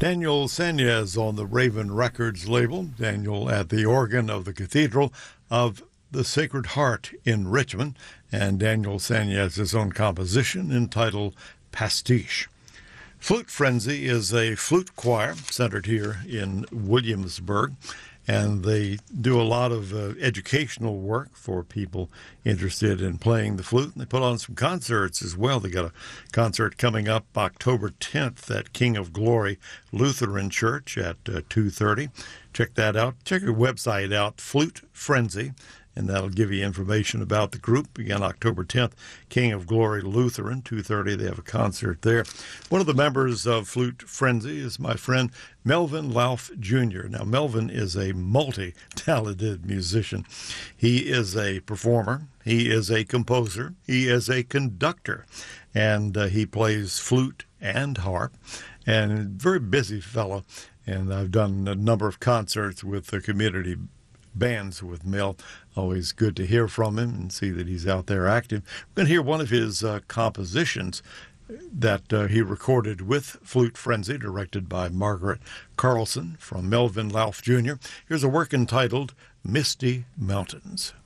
Daniel Sanchez on the Raven Records label. Daniel at the organ of the Cathedral of the Sacred Heart in Richmond, and Daniel Sanchez's own composition entitled Pastiche. Flute Frenzy is a flute choir centered here in Williamsburg, and they do a lot of educational work for people interested in playing the flute. And they put on some concerts as well. They got a concert coming up October 10th at King of Glory Lutheran Church at 2:30. Check that out. Check your website out, Flute Frenzy, and that'll give you information about the group. Again, October 10th, King of Glory Lutheran, 2:30. They have a concert there. One of the members of Flute Frenzy is my friend Melvin Lauf Jr. Now, Melvin is a multi-talented musician. He is a performer. He is a composer. He is a conductor. And he plays flute and harp. And very busy fellow. And I've done a number of concerts with the community bands with Mel. Always good to hear from him and see that he's out there active. We're going to hear one of his compositions that he recorded with Flute Frenzy, directed by Margaret Carlson, from Melvin Lauf Jr. Here's a work entitled Misty Mountains.